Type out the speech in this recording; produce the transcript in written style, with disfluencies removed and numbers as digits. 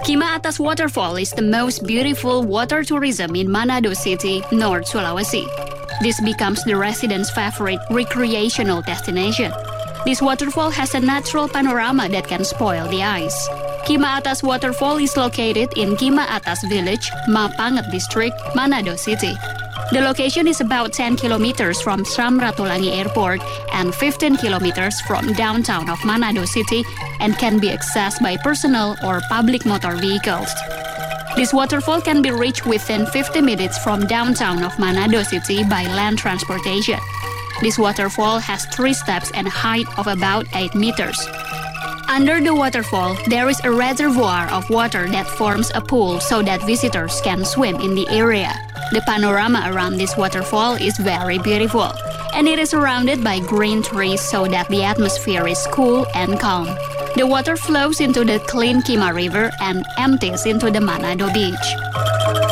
Kima Atas Waterfall is the most beautiful water tourism in Manado City, North Sulawesi. This becomes the residents' favorite recreational destination. This waterfall has a natural panorama that can spoil the eyes. Kima Atas Waterfall is located in Kima Atas Village, Mapanget District, Manado City. The location is about 10 kilometers from Samratulangi Airport and 15 kilometers from downtown of Manado City and can be accessed by personal or public motor vehicles. This waterfall can be reached within 50 minutes from downtown of Manado City by land transportation. This waterfall has 3 steps and a height of about 8 meters. Under the waterfall, there is a reservoir of water that forms a pool so that visitors can swim in the area. The panorama around this waterfall is very beautiful, and it is surrounded by green trees so that the atmosphere is cool and calm. The water flows into the clean Kima River and empties into the Manado Beach.